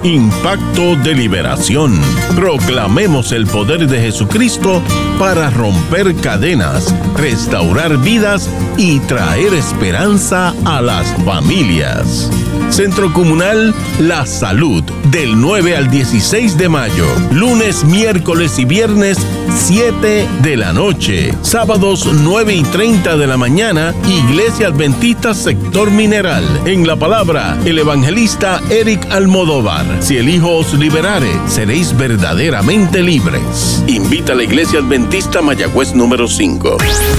Impacto de Liberación. Proclamemos el poder de Jesucristo para romper cadenas, restaurar vidas y traer esperanza a las familias. Centro Comunal La Salud, del 9 al 16 de mayo, lunes, miércoles y viernes, 7 de la noche, sábados 9:30 de la mañana, Iglesia Adventista Sector Mineral. En la palabra, el evangelista Eric Almodóvar. Si el Hijo os liberare, seréis verdaderamente libres. Invita a la Iglesia Adventista Mayagüez número 5.